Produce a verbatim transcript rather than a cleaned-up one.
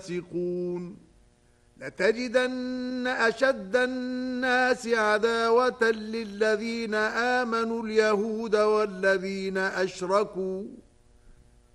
فاسقون لتجدن أشد الناس عداوة للذين آمنوا اليهود والذين أشركوا